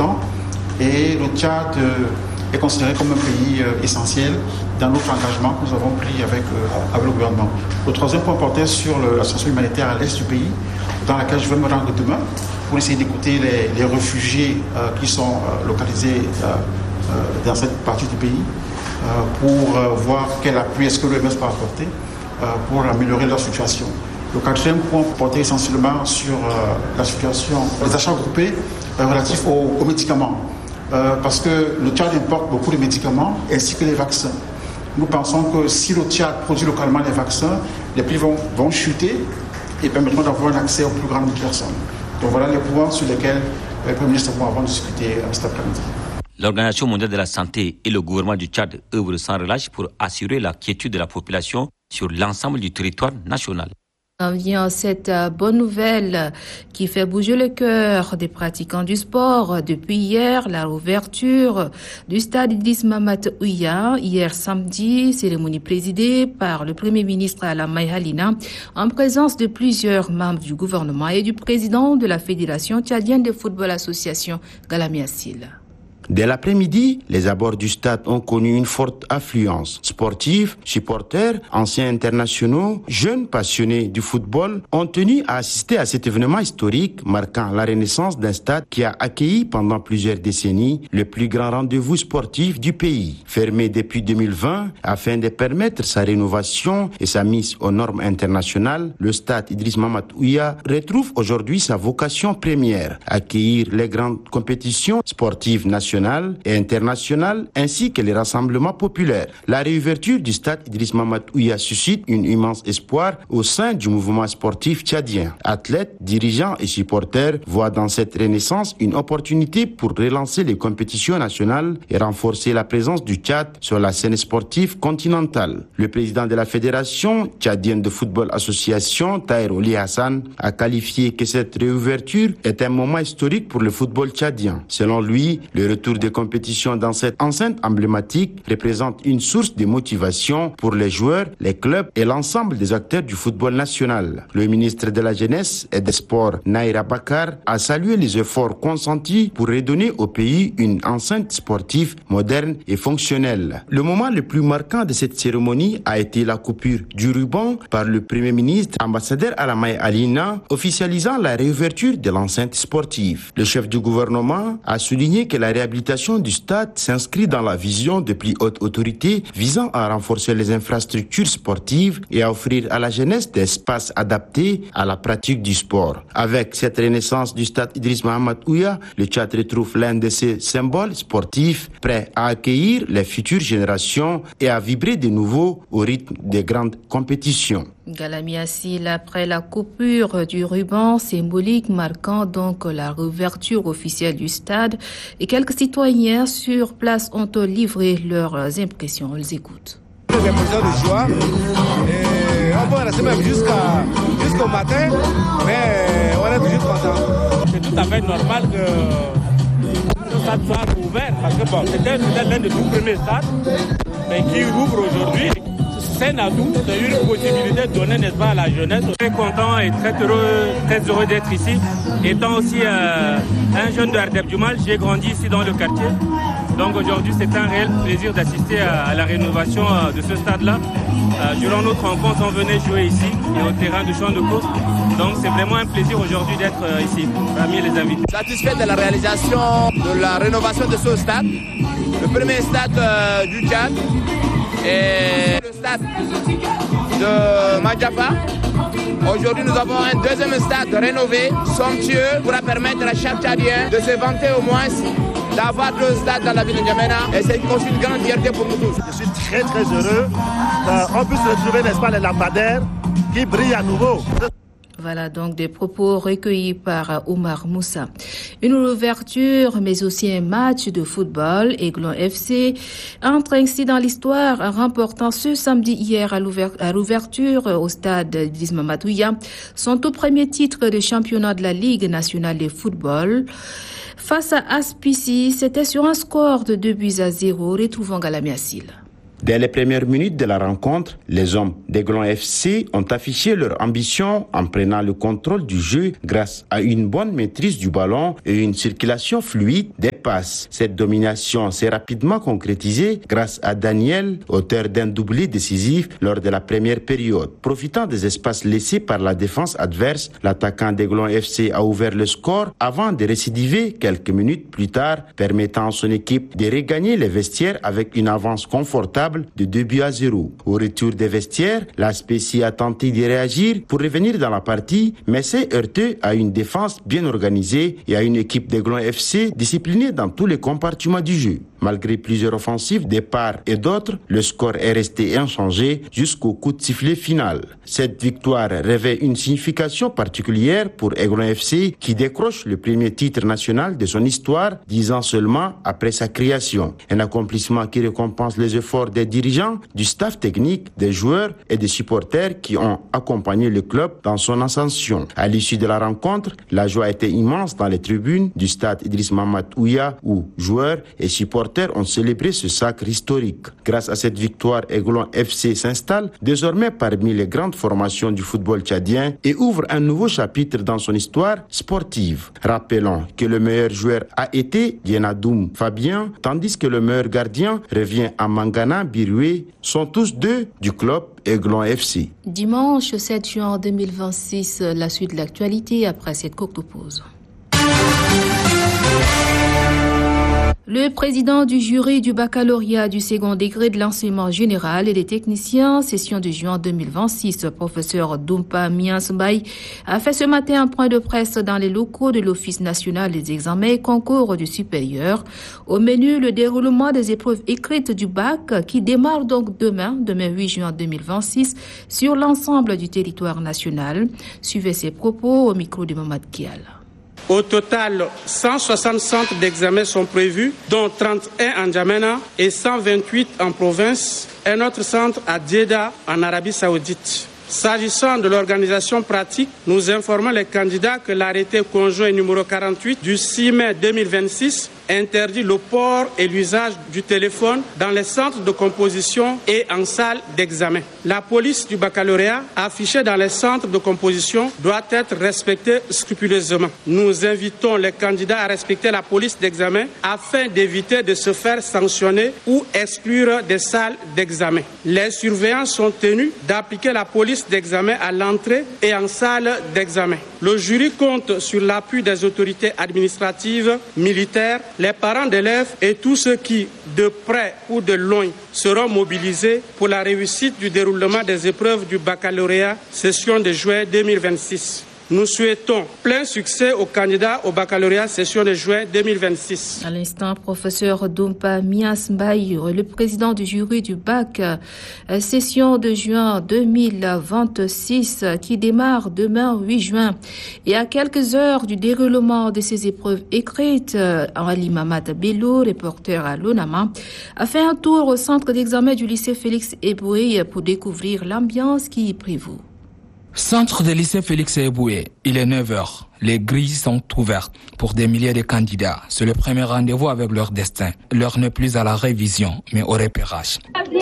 important. Et le Tchad est considéré comme un pays essentiel dans notre engagement que nous avons pris avec le gouvernement. Le troisième point portait sur la situation humanitaire à l'est du pays, dans laquelle je vais me rendre demain pour essayer d'écouter les réfugiés qui sont localisés dans cette partie du pays pour voir quel appui est-ce que l'OMS peut apporter pour améliorer leur situation. Le quatrième point portait essentiellement sur la situation des achats groupés relatifs aux médicaments. Parce que le Tchad importe beaucoup de médicaments ainsi que les vaccins. Nous pensons que si le Tchad produit localement les vaccins, les prix vont chuter et permettront d'avoir un accès aux plus grandes personnes. Donc voilà les points sur lesquels les premiers ministres vont discuter cet après-midi. L'Organisation mondiale de la santé et le gouvernement du Tchad œuvrent sans relâche pour assurer la quiétude de la population sur l'ensemble du territoire national. On vient à cette bonne nouvelle qui fait bouger le cœur des pratiquants du sport. Depuis hier, la réouverture du stade Idriss Mahamat Ouya. Hier samedi, cérémonie présidée par le Premier ministre Alain Maïhalina en présence de plusieurs membres du gouvernement et du président de la Fédération tchadienne de football association Galami Assil. Dès l'après-midi, les abords du stade ont connu une forte affluence. Sportifs, supporters, anciens internationaux, jeunes passionnés du football ont tenu à assister à cet événement historique marquant la renaissance d'un stade qui a accueilli pendant plusieurs décennies le plus grand rendez-vous sportif du pays. Fermé depuis 2020 afin de permettre sa rénovation et sa mise aux normes internationales, le stade Idriss Mahamat Ouya retrouve aujourd'hui sa vocation première, accueillir les grandes compétitions sportives nationales et internationales ainsi que les rassemblements populaires. La réouverture du stade Idriss Mahamat Ouya suscite un immense espoir au sein du mouvement sportif tchadien. Athlètes, dirigeants et supporters voient dans cette renaissance une opportunité pour relancer les compétitions nationales et renforcer la présence du Tchad sur la scène sportive continentale. Le président de la Fédération tchadienne de football association, Tahir Oli Hassan, a qualifié que cette réouverture est un moment historique pour le football tchadien. Selon lui, le retour des compétitions dans cette enceinte emblématique représente une source de motivation pour les joueurs, les clubs et l'ensemble des acteurs du football national. Le ministre de la Jeunesse et des Sports, Naïra Bakar, a salué les efforts consentis pour redonner au pays une enceinte sportive moderne et fonctionnelle. Le moment le plus marquant de cette cérémonie a été la coupure du ruban par le Premier ministre, ambassadeur Alain Maïhalina, officialisant la réouverture de l'enceinte sportive. Le chef du gouvernement a souligné que la réhabilitation du stade s'inscrit dans la vision des plus hautes autorités visant à renforcer les infrastructures sportives et à offrir à la jeunesse des espaces adaptés à la pratique du sport. Avec cette renaissance du stade Idriss Mahamat Ouya, le Tchad retrouve l'un de ses symboles sportifs prêts à accueillir les futures générations et à vibrer de nouveau au rythme des grandes compétitions. Galami Assil, après la coupure du ruban symbolique marquant donc la réouverture officielle du stade, et quelques citoyens sur place ont livré leurs impressions. On les écoute. Des émotions de joie et on va rester même jusqu'au matin, mais on est toujours content. C'est tout à fait normal que le stade soit ouvert parce que bon, c'était l'un des tout premiers stades, mais qui rouvre aujourd'hui. C'est un atout, c'est une possibilité donnée, n'est-ce pas, à la jeunesse. Je suis content et très heureux d'être ici. Étant aussi un jeune de Ardeb Djumal, j'ai grandi ici dans le quartier. Donc aujourd'hui, c'est un réel plaisir d'assister à la rénovation de ce stade-là. Durant notre enfance, on venait jouer ici et au terrain de champ de course. Donc c'est vraiment un plaisir aujourd'hui d'être ici, parmi les invités. Satisfait de la réalisation de la rénovation de ce stade, le premier stade du Tchad. Et le stade de Madjaba. Aujourd'hui, nous avons un deuxième stade rénové, somptueux, pour permettre à chaque Tchadien de se vanter au moins d'avoir deux stades dans la ville de N'Djamena. Et c'est aussi une grande fierté pour nous tous. Je suis très très heureux qu'on puisse retrouver, n'est-ce pas, les lampadaires qui brillent à nouveau. Voilà donc des propos recueillis par Oumar Moussa. Une ouverture, mais aussi un match de football. Aiglon FC entre ainsi dans l'histoire en remportant ce samedi hier à l'ouverture au stade Idriss Mahamat Ouya son tout premier titre de championnat de la Ligue nationale de football. Face à Aspici, c'était sur un score de 2-0, retrouvant Galami Assil. Dès les premières minutes de la rencontre, les hommes d'Aiglon FC ont affiché leur ambition en prenant le contrôle du jeu grâce à une bonne maîtrise du ballon et une circulation fluide des passes. Cette domination s'est rapidement concrétisée grâce à Daniel, auteur d'un doublé décisif lors de la première période. Profitant des espaces laissés par la défense adverse, l'attaquant d'Aiglon FC a ouvert le score avant de récidiver quelques minutes plus tard, permettant à son équipe de regagner les vestiaires avec une avance confortable de 2-0. Au retour des vestiaires, la Spécie a tenté de réagir pour revenir dans la partie, mais s'est heurté à une défense bien organisée et à une équipe d'Aiglon FC disciplinée dans tous les compartiments du jeu. Malgré plusieurs offensives de part et d'autre, le score est resté inchangé jusqu'au coup de sifflet final. Cette victoire revêt une signification particulière pour Aiglon FC qui décroche le premier titre national de son histoire 10 ans seulement après sa création. Un accomplissement qui récompense les efforts des dirigeants, du staff technique, des joueurs et des supporters qui ont accompagné le club dans son ascension. À l'issue de la rencontre, la joie était immense dans les tribunes du stade Idriss Mamad Ouya où joueurs et supporters ont célébré ce sacre historique. Grâce à cette victoire, Aiglon FC s'installe désormais parmi les grandes formations du football tchadien et ouvre un nouveau chapitre dans son histoire sportive. Rappelons que le meilleur joueur a été Dienadoum Fabien, tandis que le meilleur gardien revient à Mangana Biroué, sont tous deux du club Aiglon FC. Dimanche 7 juin 2026, la suite de l'actualité après cette courte pause. Le président du jury du baccalauréat du second degré de l'enseignement général et des techniciens, session de juin 2026, professeur Doumpa Miansbaï, a fait ce matin un point de presse dans les locaux de l'Office national des examens et concours du supérieur. Au menu, le déroulement des épreuves écrites du bac qui démarre donc demain 8 juin 2026, sur l'ensemble du territoire national. Suivez ses propos au micro de Mamad Kial. Au total, 160 centres d'examen sont prévus, dont 31 en Djamena et 128 en province, un autre centre à Djeddah en Arabie Saoudite. S'agissant de l'organisation pratique, nous informons les candidats que l'arrêté conjoint numéro 48 du 6 mai 2026 interdit le port et l'usage du téléphone dans les centres de composition et en salle d'examen. La police du baccalauréat affichée dans les centres de composition doit être respectée scrupuleusement. Nous invitons les candidats à respecter la police d'examen afin d'éviter de se faire sanctionner ou exclure des salles d'examen. Les surveillants sont tenus d'appliquer la police d'examen à l'entrée et en salle d'examen. Le jury compte sur l'appui des autorités administratives, militaires, les parents d'élèves et tous ceux qui, de près ou de loin, seront mobilisés pour la réussite du déroulement des épreuves du baccalauréat session de juin 2026. Nous souhaitons plein succès aux candidats au baccalauréat session de juin 2026. À l'instant, professeur Doumpa Miansbaï, le président du jury du bac, session de juin 2026 qui démarre demain 8 juin. Et à quelques heures du déroulement de ces épreuves écrites, Ali Mamad Bello, reporter à l'ONAMA, a fait un tour au centre d'examen du lycée Félix Eboué pour découvrir l'ambiance qui y prévaut. Centre de lycée Félix Eboué, il est 9h. Les grilles sont ouvertes pour des milliers de candidats. C'est le premier rendez-vous avec leur destin. L'heure n'est plus à la révision, mais au repérage.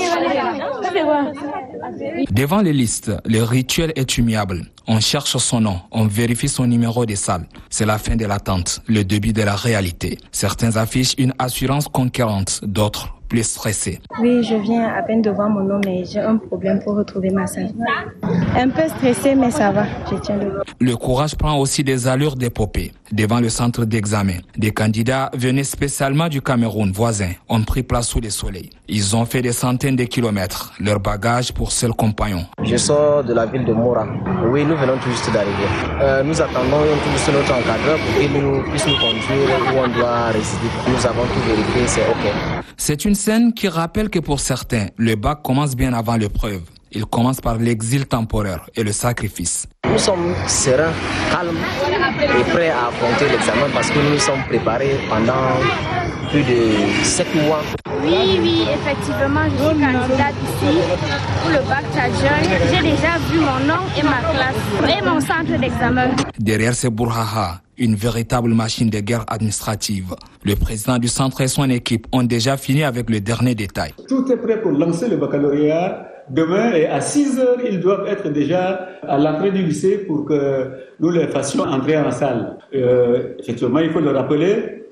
Devant les listes, le rituel est humiliable. On cherche son nom, on vérifie son numéro de salle. C'est la fin de l'attente, le début de la réalité. Certains affichent une assurance conquérante, d'autres plus stressés. Oui, je viens à peine de voir mon nom, mais j'ai un problème pour retrouver ma salle. Un peu stressé, mais ça va, je tiens le coup. Le courage prend aussi des allures d'épopée. Devant le centre d'examen, des candidats venus spécialement du Cameroun voisin ont pris place sous le soleil. Ils ont fait des centaines de kilomètres, leur bagage pour seul compagnon. Je sors de la ville de Mora. Oui, nous venons tout juste d'arriver. Nous attendons tous notre encadreur pour qu'il puisse nous conduire où on doit résider. Nous avons tout vérifié, c'est OK. C'est une scène qui rappelle que pour certains, le bac commence bien avant l'épreuve. Il commence par l'exil temporaire et le sacrifice. Nous sommes sereins, calmes et prêts à affronter l'examen parce que nous nous sommes préparés pendant plus de 7 mois. Oui, effectivement, je suis candidate ici pour le bac tchadien. J'ai déjà vu mon nom et ma classe et mon centre d'examen. Derrière ces bourhaha, une véritable machine de guerre administrative. Le président du centre et son équipe ont déjà fini avec le dernier détail. Tout est prêt pour lancer le baccalauréat. Demain et à 6 heures, ils doivent être déjà à l'entrée du lycée pour que nous les fassions entrer en salle. Effectivement, il faut le rappeler,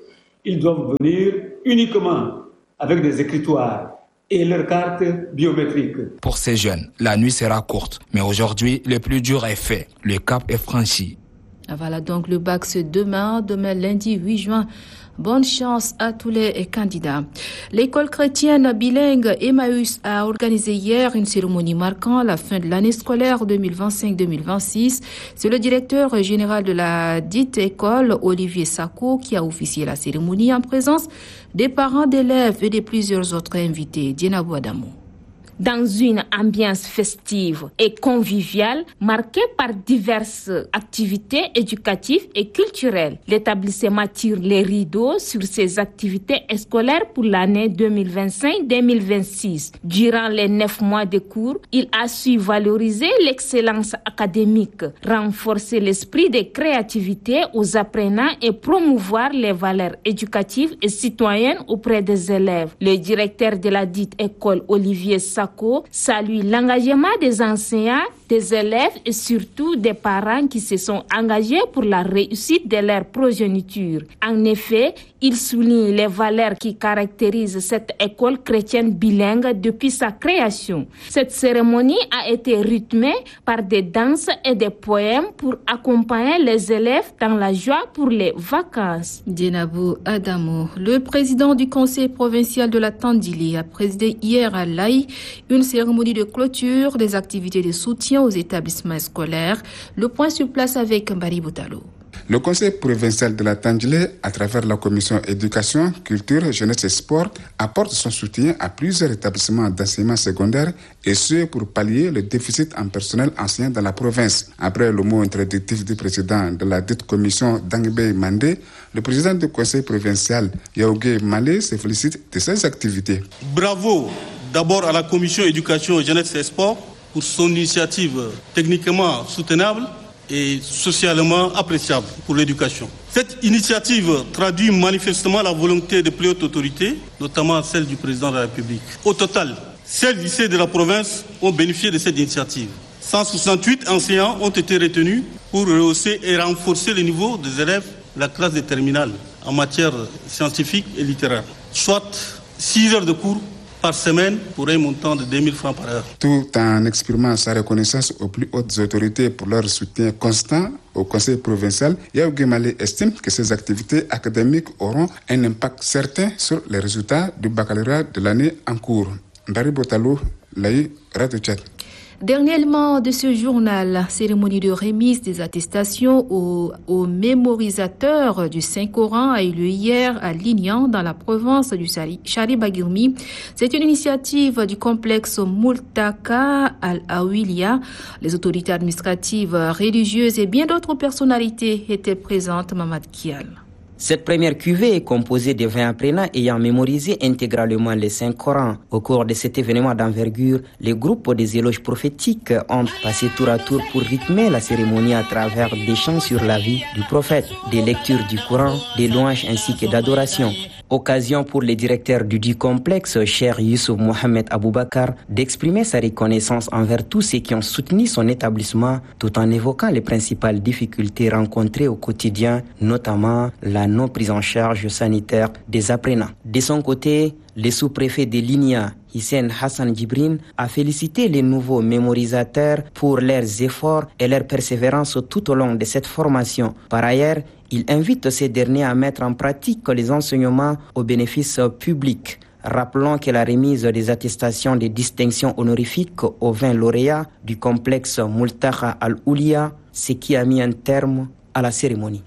ils doivent venir uniquement avec des écritoires et leurs cartes biométriques. Pour ces jeunes, la nuit sera courte, mais aujourd'hui, le plus dur est fait. Le cap est franchi. Voilà donc le bac c'est demain lundi 8 juin. Bonne chance à tous les candidats. L'école chrétienne bilingue Emmaüs a organisé hier une cérémonie marquant la fin de l'année scolaire 2025-2026. C'est le directeur général de la dite école, Olivier Sacco, qui a officié la cérémonie en présence des parents d'élèves et de plusieurs autres invités. Diana Bouadamou. Dans une ambiance festive et conviviale, marquée par diverses activités éducatives et culturelles. L'établissement tire les rideaux sur ses activités scolaires pour l'année 2025-2026. Durant les 9 mois de cours, il a su valoriser l'excellence académique, renforcer l'esprit de créativité aux apprenants et promouvoir les valeurs éducatives et citoyennes auprès des élèves. Le directeur de la dite école, Olivier Sacco, salue l'engagement des enseignants, des élèves et surtout des parents qui se sont engagés pour la réussite de leur progéniture. En effet, il souligne les valeurs qui caractérisent cette école chrétienne bilingue depuis sa création. Cette cérémonie a été rythmée par des danses et des poèmes pour accompagner les élèves dans la joie pour les vacances. Dienabou Adamo, le président du conseil provincial de la Tandili, a présidé hier à Laï une cérémonie de clôture des activités de soutien aux établissements scolaires. Le point sur place avec Mbari Boutalo. Le conseil provincial de la Tandjilé, à travers la commission éducation, culture, jeunesse et sport, apporte son soutien à plusieurs établissements d'enseignement secondaire et ce pour pallier le déficit en personnel enseignant dans la province. Après le mot introductif du président de la dite commission, Dangbe Mandé, le président du conseil provincial, Yaougé Malé, se félicite de ces activités. Bravo d'abord à la commission éducation, jeunesse et sport pour son initiative techniquement soutenable et socialement appréciable pour l'éducation. Cette initiative traduit manifestement la volonté de plus hautes autorités, notamment celle du président de la République. Au total, 16 lycées de la province ont bénéficié de cette initiative. 168 enseignants ont été retenus pour rehausser et renforcer le niveau des élèves de la classe de terminale en matière scientifique et littéraire, soit 6 heures de cours par semaine pour un montant de 2 000 francs par heure. Tout en exprimant sa reconnaissance aux plus hautes autorités pour leur soutien constant au conseil provincial, Yaougé Malé estime que ces activités académiques auront un impact certain sur les résultats du baccalauréat de l'année en cours. Ndari Botalo, Laï, Radio Tchad. Dernier élément de ce journal, la cérémonie de remise des attestations aux mémorisateurs du Saint-Coran a eu lieu hier à Lignan, dans la province du Chari-Bagirmi. C'est une initiative du complexe Multaka Al-Awilia. Les autorités administratives, religieuses et bien d'autres personnalités étaient présentes. Mamad Kial. Cette première cuvée est composée de 20 apprenants ayant mémorisé intégralement les Saint-Coran. Au cours de cet événement d'envergure, les groupes des éloges prophétiques ont passé tour à tour pour rythmer la cérémonie à travers des chants sur la vie du prophète, des lectures du Coran, des louanges ainsi que d'adoration. Occasion pour le directeur du dit complexe, Cheikh Youssouf Mohamed Aboubakar, d'exprimer sa reconnaissance envers tous ceux qui ont soutenu son établissement, tout en évoquant les principales difficultés rencontrées au quotidien, notamment la non-prise en charge sanitaire des apprenants. De son côté, le sous-préfet de l'INIA, Hissène Hassan Djibrine, a félicité les nouveaux mémorisateurs pour leurs efforts et leur persévérance tout au long de cette formation. Par ailleurs, il invite ces derniers à mettre en pratique les enseignements au bénéfice public. Rappelons que la remise des attestations de distinction honorifique aux 20 lauréats du complexe Multaka Al-Oulia, ce qui a mis un terme à la cérémonie.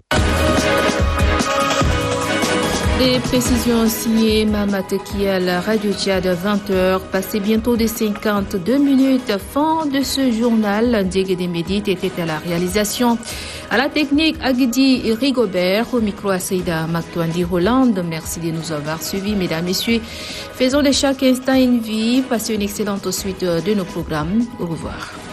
Des précisions signées Mamat Kial, Radio Tchad, 20h, passé bientôt des 52 minutes. Fin de ce journal. Ndiégué Médite était à la réalisation. À la technique, Agdi Rigobert, au micro à Seida Maktouandi Hollande. Merci de nous avoir suivis, mesdames, messieurs. Faisons de chaque instant une vie. Passez une excellente suite de nos programmes. Au revoir.